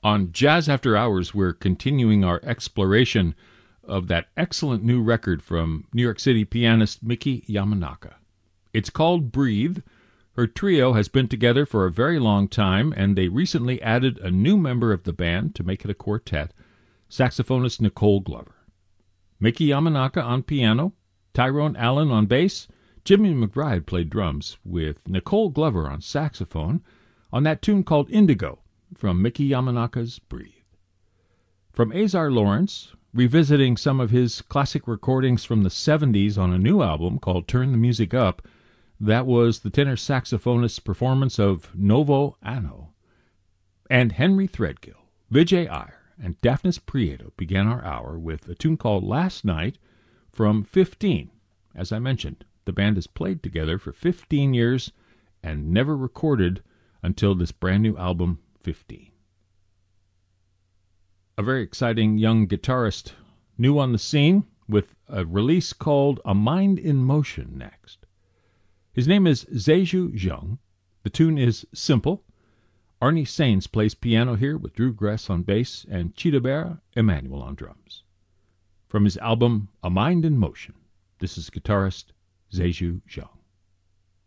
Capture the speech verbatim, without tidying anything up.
On Jazz After Hours, we're continuing our exploration of that excellent new record from New York City pianist Miki Yamanaka. It's called Breathe. Her trio has been together for a very long time, and they recently added a new member of the band to make it a quartet, saxophonist Nicole Glover. Miki Yamanaka on piano, Tyrone Allen on bass, Jimmy McBride played drums, with Nicole Glover on saxophone on that tune called Indigo from Miki Yamanaka's Breathe. From Azar Lawrence, revisiting some of his classic recordings from the seventies on a new album called Turn the Music Up, that was the tenor saxophonist's performance of Novo Anno. And Henry Threadgill, Vijay Iyer, and Daphnis Prieto began our hour with a tune called Last Night from fifteen. As I mentioned, the band has played together for fifteen years and never recorded until this brand new album, fifteen. A very exciting young guitarist, new on the scene, with a release called A Mind in Motion next. His name is Zeju Jung. The tune is simple. Arnie Sainz plays piano here with Drew Gress on bass and Chidabera Emmanuel on drums. From his album A Mind in Motion, this is guitarist Zeju Jung.